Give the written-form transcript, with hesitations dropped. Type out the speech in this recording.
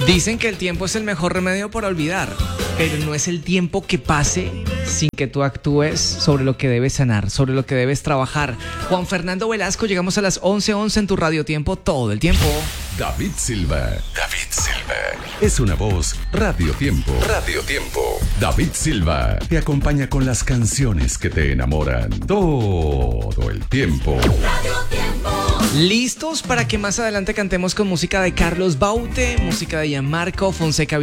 Dicen que el tiempo es el mejor remedio para olvidar, pero no es el tiempo que pase sin que tú actúes sobre lo que debes sanar, sobre lo que debes trabajar. Juan Fernando Velasco, llegamos a las 11:11 en tu Radio Tiempo, todo el tiempo. David Silva. Es una voz Radio Tiempo. David Silva te acompaña con las canciones que te enamoran todo el tiempo. ¿Listos para que más adelante cantemos con música de Carlos Baute, música de Gianmarco Fonseca?